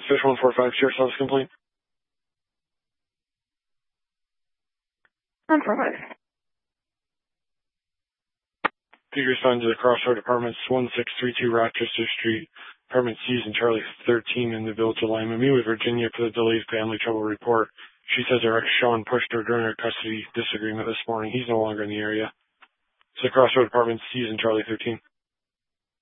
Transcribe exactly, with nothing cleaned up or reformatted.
Fish one four five, sheriff's office complaint. one four five. Please respond to the Crossroad Apartments, one six three two Rochester Street, Apartment C's in Charlie thirteen in the Village of Lima. Meet with Virginia for the delayed family trouble report. She says her ex Sean pushed her during her custody disagreement this morning. He's no longer in the area. It's the Crossroad Apartments, C's in Charlie thirteen.